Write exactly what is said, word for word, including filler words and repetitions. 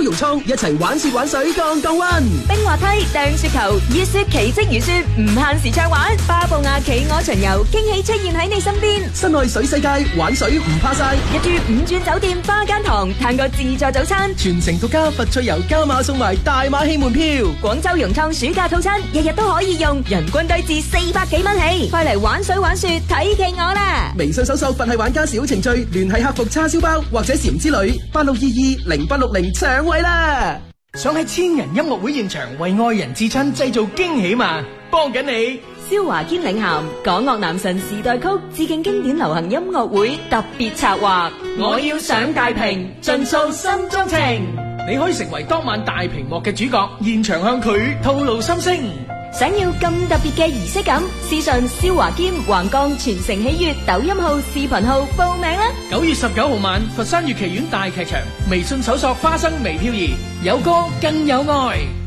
融倉一齊玩雪玩水降降溫。 冰滑梯、掟雪球、熱雪奇蹟如雪，唔限時暢玩。巴布亞企鵝巡遊，驚喜出現喺你身邊。 室內水世界，玩水唔怕晒。 一住五鑽酒店花間堂，嘆個自助早餐。 全程獨家佛趣遊加碼送埋大馬戲門票。 廣州融創暑假套餐，日日都可以用，人均低至四百幾蚊起。快嚟玩水玩雪，睇企鵝啦！ 微信搜索佛系玩家小程序，聯繫客服叉燒包或者禪之旅八六二二零八六零搶位啦！ 想喺千人音樂會現場為愛人至親製造驚喜嘛？幫緊你！ 蕭華堅領銜港樂男神時代曲致敬經典流行音樂會特別策劃，我要上大屏盡訴心中情。 你可以成為當晚大屏幕嘅主角，現場向佢透露心聲。 想要咁特別嘅儀式感，私信蕭華堅橫江全城喜悅抖音號、視頻號報名啦！ 九月十九號晚，佛山粵劇院大劇場，微信搜索花生微漂兒，有歌更有愛。